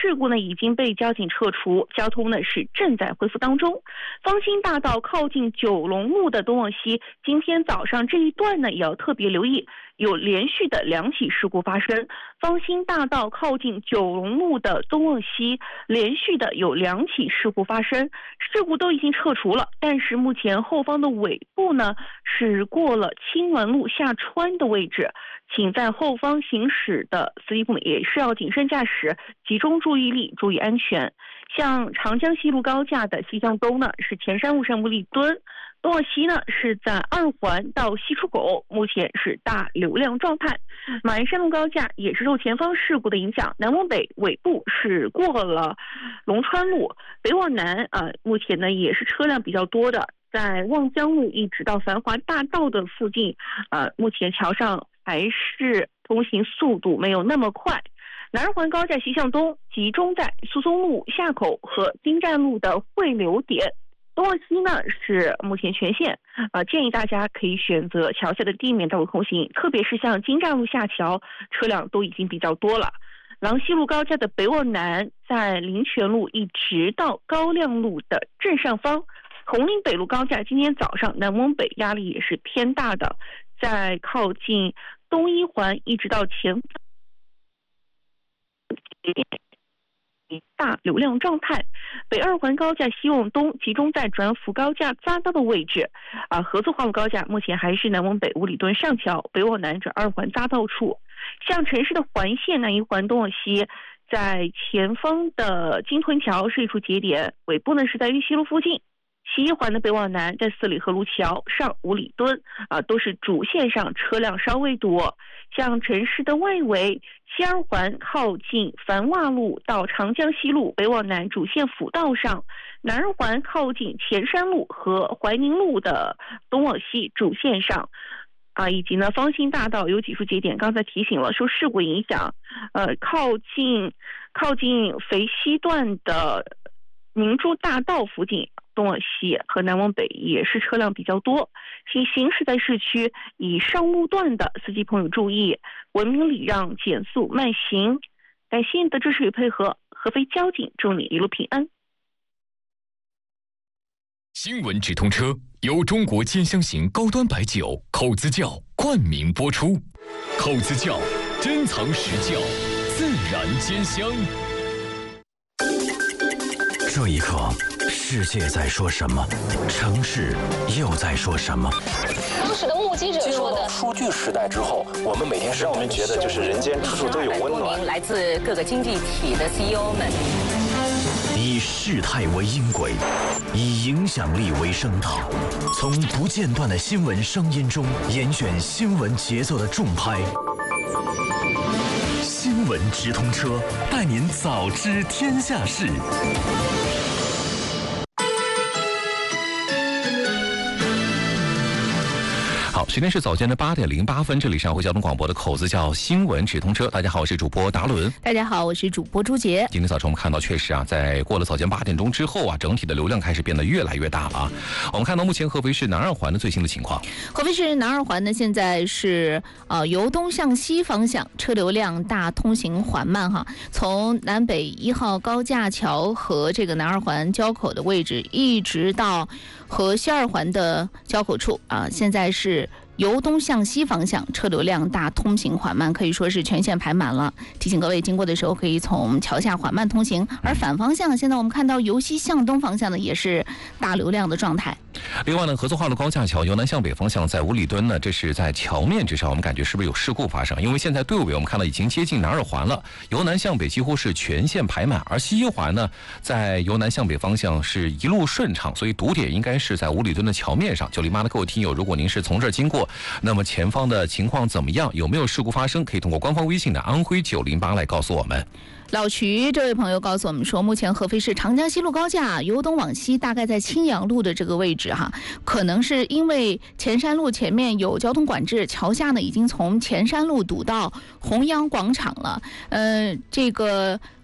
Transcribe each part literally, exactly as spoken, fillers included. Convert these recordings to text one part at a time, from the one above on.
事故呢已经被交警撤除，交通呢是正在恢复当中。芳兴大道靠近九龙路的东往西，今天早上这一段呢也要特别留意，有连续的两起事故发生。芳兴大道靠近九龙路的东往西，连续的有两起事故发生，事故都已经撤除了，但是目前后方的尾部呢是过了青鸾路下穿的位置，请在后方行驶的司机朋友也是要谨慎驾驶，集中注意力，注意安全。像长江西路高架的西向东呢是前山路上五里墩，东往西呢是在二环到西出口，目前是大流量状态。马鞍山路高架也是受前方事故的影响，南往北尾部是过了龙川路，北往南啊、呃，目前呢也是车辆比较多的，在望江路一直到繁华大道的附近，呃，目前桥上还是通行速度没有那么快。南二环高架西向东集中在苏松路下口和金站路的汇流点，东往西呢是目前全线，呃，建议大家可以选择桥下的地面道路通行，特别是像金站路下桥，车辆都已经比较多了。郎西路高架的北往南，在林泉路一直到高亮路的正上方。红岭北路高架今天早上南往北压力也是偏大的，在靠近东一环一直到前大流量状态。北二环高架西往东集中在转福高架匝道的位置，啊，合作化路高架目前还是南往北五里墩上桥，北往南转二环匝道处。像城市的环线南一环东往西，在前方的金屯桥是一处节点，尾部呢是在玉溪路附近。西一环的北往南在四里河路桥上五里墩啊，都是主线上车辆稍微多。像城市的外围，西二环靠近繁华路到长江西路北往南主线辅道上，南二环靠近前山路和怀宁路的东往西主线上。啊，以及呢，芳兴大道有几处节点，刚才提醒了，受事故影响，呃，靠近靠近肥西段的明珠大道附近，东往西和南往北也是车辆比较多。行行驶在市区以上路段的司机朋友注意，文明礼让，减速慢行。感谢你的支持与配合，合肥交警祝你一路平安。 新闻直通车由中国尖香型高端白酒口子窖冠名播出，口子窖珍藏实窖，自然尖香。 这一刻，世界在说什么？城市又在说什么？ 当时的目击者说的， 数据时代之后，我们每天让我们觉得就是人间处处都有温暖。 来自各个经济体的 C E O 们， 以事态为音轨，以影响力为声道，从不间断的新闻声音中严选新闻节奏的重拍。新闻直通车，带您早知天下事。 好，时间是早间的八点零八分，这里是安徽交通广播的口子叫新闻直通车。大家好，我是主播达伦。 大家好，我是主播朱杰。 今天早晨我们看到，确实啊，在过了早间八点钟之后啊，整体的流量开始变得越来越大了啊。我们看到目前合肥市南二环的最新的情况。 合肥市南二环呢，现在是呃由东向西方向车流量大，通行缓慢哈。从南北一号高架桥和这个南二环交口的位置，一直到和西二环的交口处啊，现在是由东向西方向车流量大，通行缓慢，可以说是全线排满了。提醒各位经过的时候可以从桥下缓慢通行，而反方向现在我们看到由西向东方向呢也是大流量的状态。 另外呢，合作化路高架桥由南向北方向在五里墩呢，这是在桥面之上，我们感觉是不是有事故发生？因为现在队伍尾我们看到已经接近南二环了，由南向北几乎是全线排满，而西一环呢，在由南向北方向是一路顺畅，所以堵点应该是在五里墩的桥面上。九零八的各位听友，如果您是从这儿经过，那么前方的情况怎么样？有没有事故发生？可以通过官方微信的安徽九零八来告诉我们。 老徐这位朋友告诉我们说，目前合肥市长江西路高架由东往西大概在青阳路的这个位置哈，可能是因为前山路前面有交通管制，桥下呢已经从前山路堵到弘阳广场了。呃，这个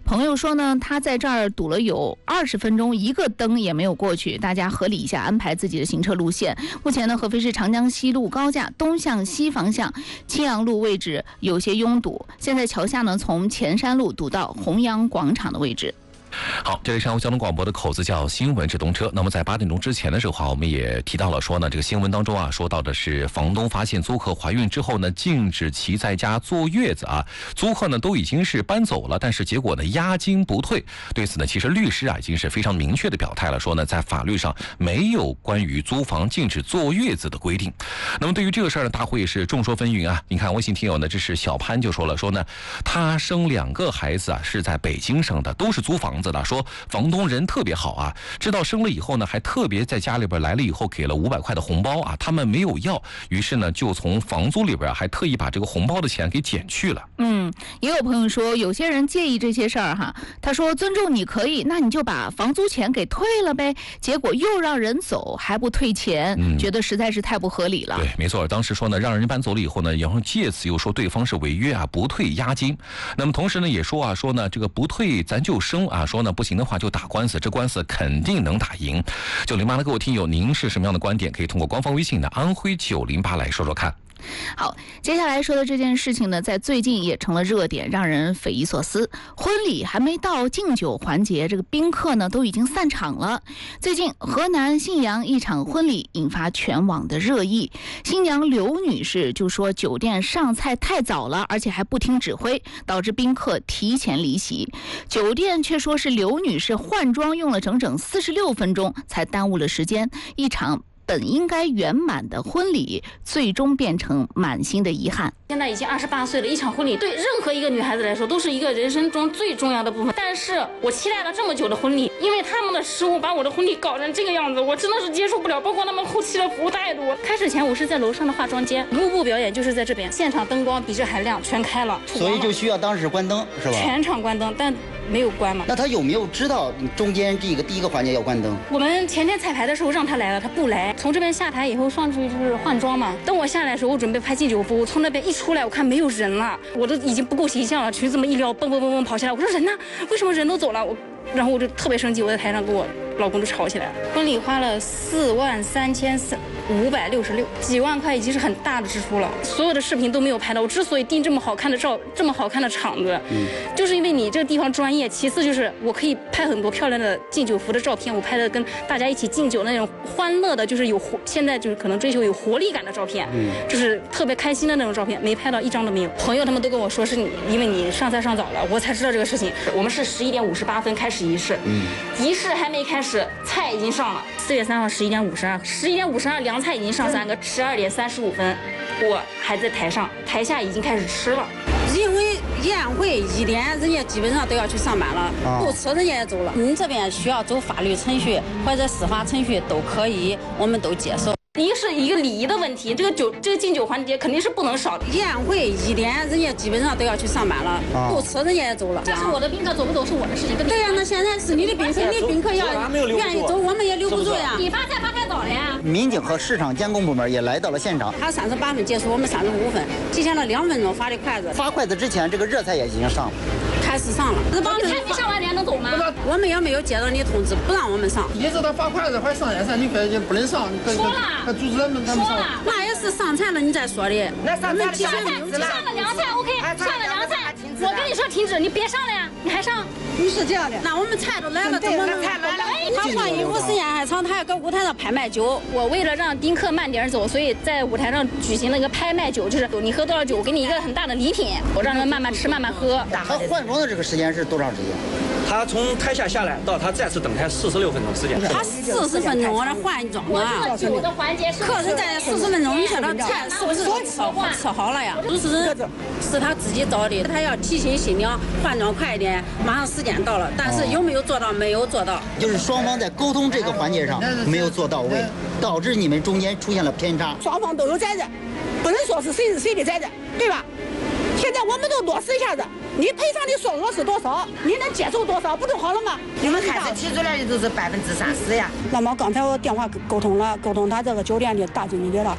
朋友说呢，他在这儿堵了有二十分钟，一个灯也没有过去，大家合理一下安排自己的行车路线。目前呢，合肥市长江西路高架东向西方向青阳路位置有些拥堵，现在桥下呢从前山路堵到弘扬广场的位置。 好，这里是上午交通广播的口子叫新闻直通车。那么在八点钟之前的时候啊，我们也提到了说呢，这个新闻当中啊，说到的是房东发现租客怀孕之后呢，禁止其在家坐月子啊。租客呢都已经是搬走了，但是结果呢押金不退。对此呢，其实律师啊已经是非常明确的表态了，说呢在法律上没有关于租房禁止坐月子的规定。那么对于这个事儿呢，大会也是众说纷纭啊。你看微信听友呢，这是小潘就说了，说呢他生两个孩子啊是在北京生的，都是租房子的，说房东人特别好啊，知道生了以后呢，还特别在家里边来了以后给了五百块的红包啊，他们没有要，于是呢就从房租里边还特意把这个红包的钱给减去了。 嗯，也有朋友说有些人介意这些事儿哈，他说尊重你可以，那你就把房租钱给退了呗，结果又让人走还不退钱，嗯、觉得实在是太不合理了。 对，没错，当时说呢让人搬走了以后呢，然后借此又说对方是违约啊，不退押金。那么同时呢也说啊，说呢这个不退咱就生啊，说呢不行的话就打官司，这官司肯定能打赢。九零八的各位听友，您是什么样的观点？可以通过官方微信的安徽九零八来说说看。 好，接下来说的这件事情呢，在最近也成了热点，让人匪夷所思。婚礼还没到敬酒环节，这个宾客呢都已经散场了。最近河南信阳一场婚礼引发全网的热议，新娘刘女士就说酒店上菜太早了，而且还不听指挥，导致宾客提前离席。酒店却说是刘女士换装用了整整四十六分钟，才耽误了时间，一场本应该圆满的婚礼，最终变成满心的遗憾。 现在已经二十八岁了，一场婚礼对任何一个女孩子来说都是一个人生中最重要的部分。但是我期待了这么久的婚礼，因为他们的失误把我的婚礼搞成这个样子，我真的是接受不了。包括他们后期的服务态度。开始前我是在楼上的化妆间，幕布表演就是在这边，现场灯光比这还亮，全开了， 所以就需要当时关灯，是吧？ 全场关灯，但没有关嘛。 那他有没有知道中间这个第一个环节要关灯？ 我们前天彩排的时候让他来了，他不来。从这边下台以后上去就是换装嘛。等我下来的时候，我准备拍敬酒服，从那边一出来，我看没有人了，我都已经不够形象了，裙子这么一撩，蹦蹦蹦蹦跑下来，我说人呢？为什么人都走了？我，然后我就特别生气，我在台上跟我老公就吵起来了。婚礼花了四万三千四五百六十六，几万块已经是很大的支出了。所有的视频都没有拍到。我之所以订这么好看的照，这么好看的场子，嗯，就是因为你这个地方专业。其次就是我可以拍很多漂亮的敬酒服的照片，我拍的跟大家一起敬酒那种欢乐的，就是有活，现在就是可能追求有活力感的照片，嗯，就是特别开心的那种照片，没拍到一张都没有。朋友他们都跟我说是你，因为你上菜上早了，我才知道这个事情。我们是十一点五十八分开始仪式，嗯，仪式还没开始，菜已经上了。四月三号十一点五十二，十一点五十二凉菜已经上三个，十二点三十五分，我还在台上，台下已经开始吃了。 因为宴会一点，人家基本上都要去上班了，啊、不吃人家也走了。你这边需要走法律程序或者司法程序都可以，我们都接受。 一是一个礼仪的问题，这个酒这个敬酒环节肯定是不能少的。 宴会一点，人家基本上都要去上班了，啊、不吃人家也走了。 但是我的宾客走不走是我的事情。 对呀、啊，那现在是你的宾客，你宾客要愿意走，我们也留不住呀。 你发菜发太早了呀。 民警和市场监控部门也来到了现场。 他三十八分结束，我们三十五分，提前了两分钟发的筷子。 发筷子之前，这个热菜也已经上了。 开始上了， 你菜没上完，人家能走吗？ 我们也没有接到你通知，不让我们上。 你知道发筷子还上颜色，你可以不能上。 说了， 他主持人们他们上。 那也是上菜了你再说的。 那上菜上菜上了凉菜 OK， 上了凉菜，我跟你说停止，你别上了呀，你还上？ 不是这样的，那我们菜都来了，怎么能？菜来了，他换衣服时间还长，他还搁舞台上拍卖酒。 我为了让宾客慢点走，所以在舞台上举行了一个拍卖酒，就是你喝多少酒，我给你一个很大的礼品，我让他们慢慢吃，慢慢喝。 他换装的这个时间是多长时间？ 他从台下下来到他再次登台四十六分钟时间。 他四十分钟，我这换装啊。 酒的环节是客人在四十分钟，你说他菜是不是吃吃好了呀？主持人是他自己找的，他要提醒新娘换装快一点，马上时间到了。但是有没有做到？没有做到。 就是双方在沟通这个环节上没有做到位，导致你们中间出现了偏差。 双方都有责任，不能说是谁是谁的责任，对吧？现在我们都落实一下子，你赔偿的数额是多少？你能接受多少？不就好了吗？ 你们开始提出来的都是百分之三十呀。 那么刚才我电话沟通了，沟通他这个酒店的大经理的了，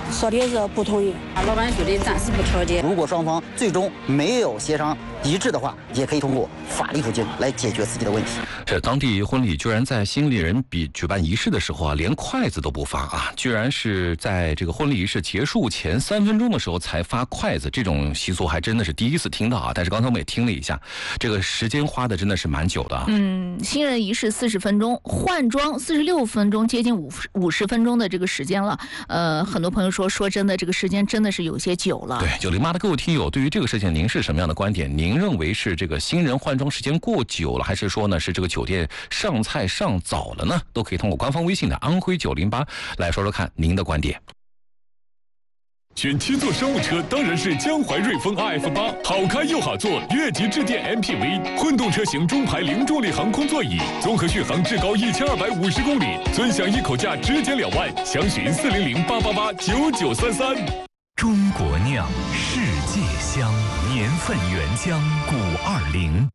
说的是不同意。 老板说的暂时不调解。 如果双方最终没有协商一致的话，也可以通过法律途径来解决自己的问题。 这当地婚礼居然在新历人比举办仪式的时候啊，连筷子都不发啊，居然是在这个婚礼仪式结束前三分钟的时候才发筷子，这种习俗还真的是第一次听到啊。但是刚才我们也听了一下，这个时间花的真的是蛮久的啊。 嗯，新人仪式四十分钟，换装四十六分钟，接近五五十分钟的这个时间了。呃，很多朋友说，说真的，这个时间真的是有些久了。 对，九零八的各位听友，对于这个事情，您是什么样的观点？您认为是这个新人换装时间过久了，还是说呢是这个酒店上菜上早了呢？都可以通过官方微信的安徽九零八来说说看您的观点。 选七座商务车当然是江淮瑞风 R F 八，好开又好坐，越级致电 M P V， 混动车型中排零重力航空座椅，综合续航至高一千二百五十公里，尊享一口价直减两万，详询四零零八八八九九三三。 中国酿，世界香，年份原浆五二零。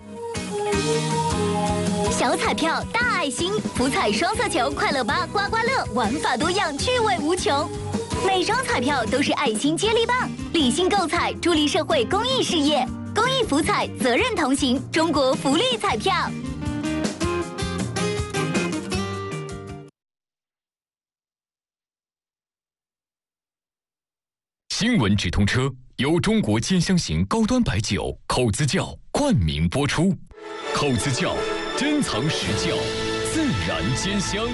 小彩票大爱心，福彩双色球快乐吧刮刮乐，玩法多样，趣味无穷。每张彩票都是爱心接力棒，理性购彩，助力社会公益事业。公益福彩，责任同行，中国福利彩票。 新闻直通车由中国尖香型高端白酒口子窖冠名播出，口子窖珍藏实窖，自然兼香。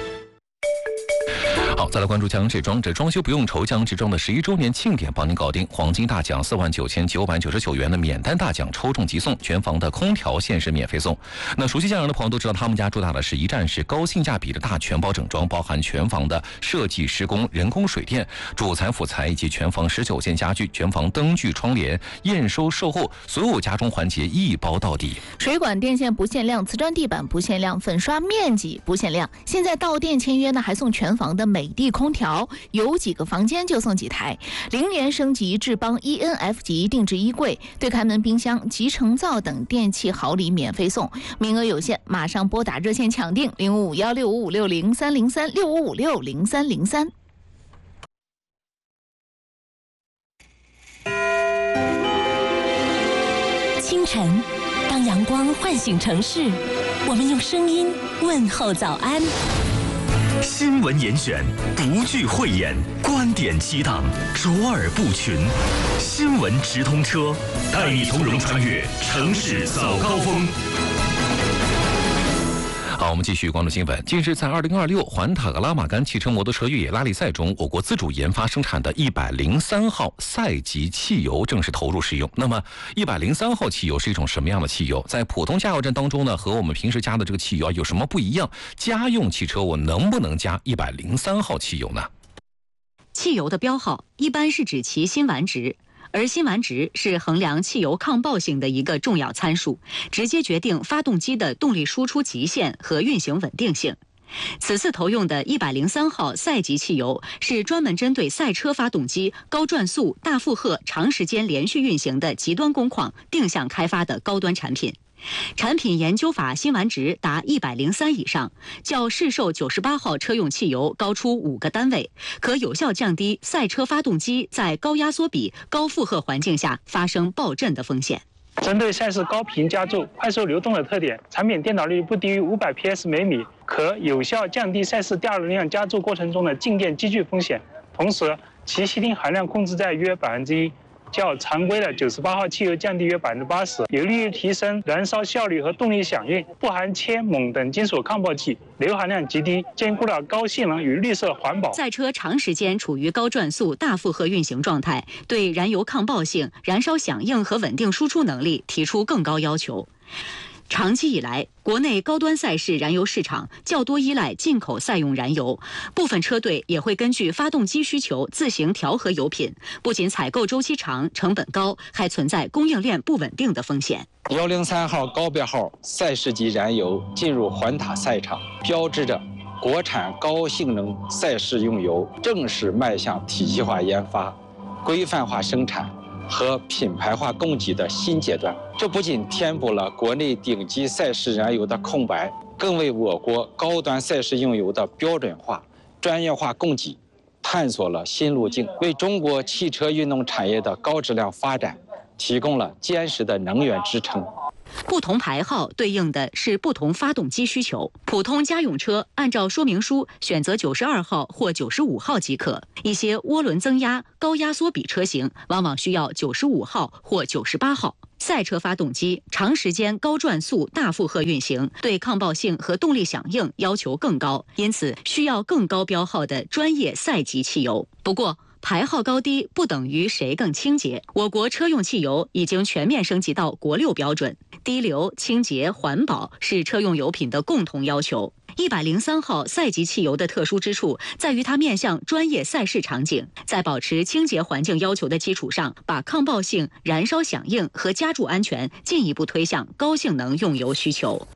好，再来关注江浙庄，这装修不用愁，江浙庄的十一周年庆典帮您搞定，黄金大奖四万九千九百九十九元的免单大奖抽中即送，全房的空调限时免费送。那熟悉家人的朋友都知道，他们家主打的是一站式高性价比的大全包整装，包含全房的设计施工、人工水电、主材辅材以及全房十九件家具、全房灯具、窗帘、验收售后，所有家中环节一包到底。 水管电线不限量，瓷砖地板不限量，粉刷面积不限量。现在到店签约呢，还送全房的美的空调，有几个房间就送几台。零元升级智邦 E N F 级定制衣柜、对开门冰箱、集成灶等电器好礼免费送，名额有限，马上拨打热线抢订零五五幺六五五六零三零三六五五六零三零三。 清晨，当阳光唤醒城市，我们用声音问候早安。 新闻严选，不惧讳言，观点激荡，卓尔不群。新闻直通车，带你从容穿越城市早高峰。 好，我们继续关注新闻。近日，在二零二六环塔格拉玛干汽车摩托车越野拉力赛中，我国自主研发生产的一百零三号赛级汽油正式投入使用。那么，一百零三号汽油是一种什么样的汽油？在普通加油站当中呢，和我们平时加的这个汽油啊有什么不一样？家用汽车我能不能加一百零三号汽油呢？ 汽油的标号一般是指其辛烷值。而辛烷值是衡量汽油抗爆性的一个重要参数，直接决定发动机的动力输出极限和运行稳定性。此次投用的一百零三号赛级汽油是专门针对赛车发动机高转速、大负荷、长时间连续运行的极端工况定向开发的高端产品。产品研究法辛烷值达一百零三以上，较市售九十八号车用汽油高出五个单位，可有效降低赛车发动机在高压缩比、高负荷环境下发生爆震的风险。 针对赛事高频加速、快速流动的特点，产品电导率不低于五百匹克每米，可有效降低赛事第二轮量加速过程中的静电积聚风险。同时，其烯烃含量控制在约百分之一。较常规的九十八号汽油降低约百分之八十，有利于提升燃烧效率和动力响应。不含铅、锰等金属抗爆剂，硫含量极低，兼顾了高性能与绿色环保。 赛车长时间处于高转速、大负荷运行状态，对燃油抗爆性、燃烧响应和稳定输出能力提出更高要求。长期以来，国内高端赛事燃油市场较多依赖进口赛用燃油，部分车队也会根据发动机需求自行调和油品，不仅采购周期长、成本高，还存在供应链不稳定的风险。 一零三号高标号赛事级燃油进入环塔赛场，标志着国产高性能赛事用油正式迈向体系化研发、规范化生产和品牌化供给的新阶段。这不仅填补了国内顶级赛事燃油的空白，更为我国高端赛事用油的标准化、专业化供给探索了新路径，为中国汽车运动产业的高质量发展提供了坚实的能源支撑。 不同牌号对应的是不同发动机需求。普通家用车按照说明书选择九十二号或九十五号即可，一些涡轮增压、高压缩比车型往往需要九十五号或九十八号。赛车发动机长时间高转速大负荷运行，对抗爆性和动力响应要求更高，因此需要更高标号的专业赛级汽油。不过牌号高低不等于谁更清洁，我国车用汽油已经全面升级到国六标准，低硫、清洁、环保是车用油品的共同要求。一百零三号赛级汽油的特殊之处在于它面向专业赛事场景，在保持清洁环境要求的基础上，把抗爆性、燃烧响应和加注安全进一步推向高性能用油需求。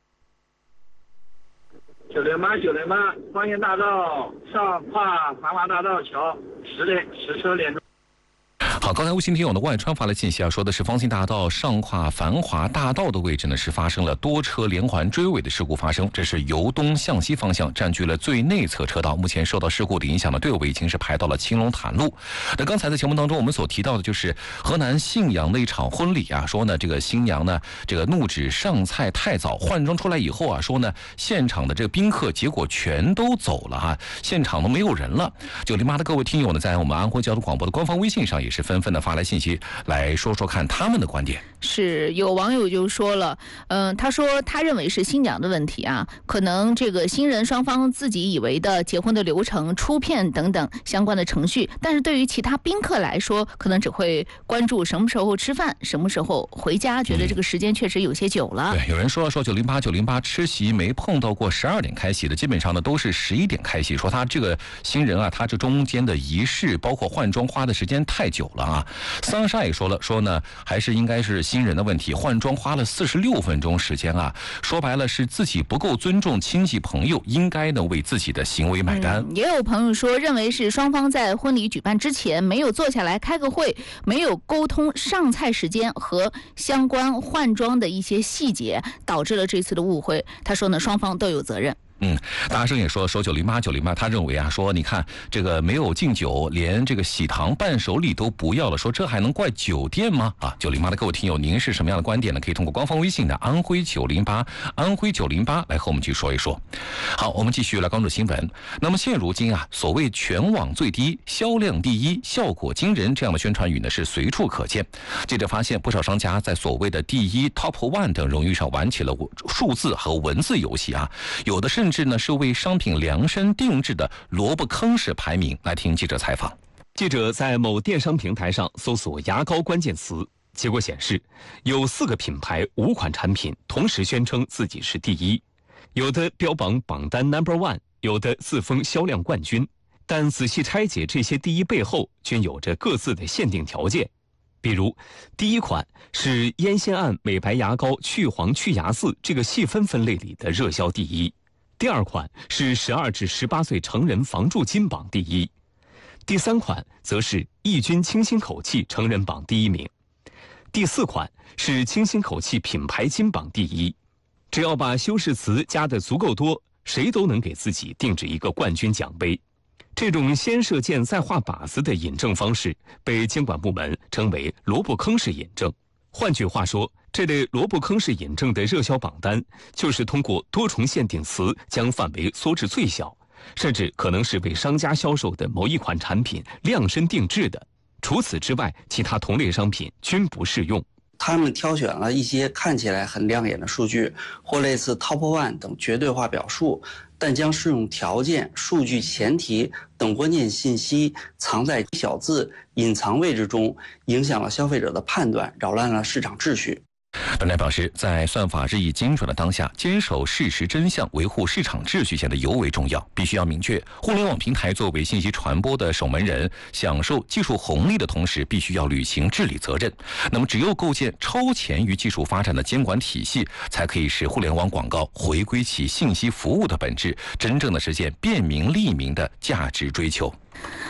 九零八九零八，方兴大道上跨繁华大道桥十连十车连中。 好，刚才微信听友的外川发来信息啊，说的是方兴大道上跨繁华大道的位置呢，是发生了多车连环追尾的事故发生，这是由东向西方向占据了最内侧车道，目前受到事故的影响的队伍已经是排到了青龙潭路。那刚才在节目当中我们所提到的就是河南信阳的一场婚礼啊，说呢这个新娘呢这个怒指上菜太早，换装出来以后啊，说呢现场的这个宾客结果全都走了啊，现场都没有人了。九零八的各位听友呢，在我们安徽交通广播的官方微信上也是纷纷的发来信息，来说说看他们的观点。 是有网友就说了，嗯、呃，他说他认为是新娘的问题啊，可能这个新人双方自己以为的结婚的流程、出片等等相关的程序，但是对于其他宾客来说，可能只会关注什么时候吃饭，什么时候回家，觉得这个时间确实有些久了。 对，有人说说九零八九零八吃席没碰到过十二点开席的，基本上呢都是十一点开席。说他这个新人啊，他这中间的仪式包括换装花的时间太久了啊。桑莎也说了，说呢还是应该是新人的问题，换装花了四十六分钟时间啊，说白了是自己不够尊重亲戚朋友，应该呢为自己的行为买单。 嗯、也有朋友说，认为是双方在婚礼举办之前没有坐下来开个会，没有沟通上菜时间和相关换装的一些细节，导致了这次的误会。他说呢，双方都有责任。 嗯，大生也说说九零八九零八，他认为啊，说你看这个没有敬酒，连这个喜糖伴手礼都不要了，说这还能怪酒店吗？啊，九零八的各位听友，您是什么样的观点呢？可以通过官方微信的安徽九零八安徽九零八来和我们去说一说。好，我们继续来关注新闻。那么现如今啊，所谓全网最低、销量第一、效果惊人这样的宣传语呢，是随处可见。记者发现，不少商家在所谓的第一、Top One 等荣誉上玩起了数字和文字游戏啊，有的甚至呢是为商品量身定制的萝卜坑式排名。来听记者采访。 记者在某电商平台上搜索牙膏关键词，结果显示有四个品牌五款产品同时宣称自己是第一，有的标榜榜单 number one， 有的自封销量冠军。但仔细拆解这些第一背后均有着各自的限定条件。比如第一款是烟酰胺美白牙膏去黄去牙四这个细分分类里的热销第一，第二款是十二至十八岁成人防蛀金榜第一，第三款则是抑菌清新口气成人榜第一名，第四款是清新口气品牌金榜第一。只要把修饰词加得足够多，谁都能给自己定制一个冠军奖杯。这种先射箭再画靶子的引证方式被监管部门称为萝卜坑式引证。换句话说，这类萝卜坑式引证的热销榜单就是通过多重限定词将范围缩至最小，甚至可能是为商家销售的某一款产品量身定制的。除此之外，其他同类商品均不适用。 他们挑选了一些看起来很亮眼的数据，或类似 Top One 等绝对化表述，但将适用条件、数据前提等关键信息藏在小字、隐藏位置中，影响了消费者的判断，扰乱了市场秩序。 专家表示，在算法日益精准的当下，坚守事实真相、维护市场秩序显得尤为重要。必须要明确，互联网平台作为信息传播的守门人，享受技术红利的同时，必须要履行治理责任。那么，只有构建超前于技术发展的监管体系，才可以使互联网广告回归其信息服务的本质，真正的实现便民利民的价值追求。 好，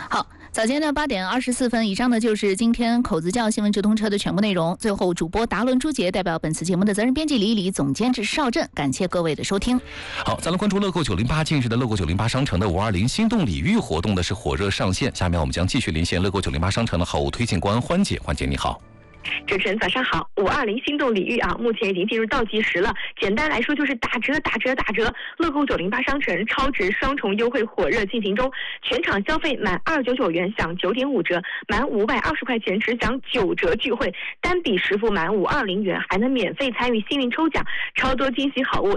早间的八点二十四分，以上呢就是今天口子窖新闻直通车的全部内容。最后，主播达伦、朱杰代表本次节目的责任编辑李李、总监制邵震，感谢各位的收听。 好，再来关注乐购九零八。近日的乐购九零八商城的五二零心动礼遇活动的是火热上线。下面我们将继续连线乐购九零八商城的好物推荐官欢姐。欢姐你好。 主持人早上好，五二零心动礼遇啊，目前已经进入倒计时了。简单来说就是打折、打折、打折。乐购九零八商城超值双重优惠火热进行中，全场消费满二九九元享九点五折，满五百二十块钱只享九折聚会，单笔实付满五二零元还能免费参与幸运抽奖，超多惊喜好物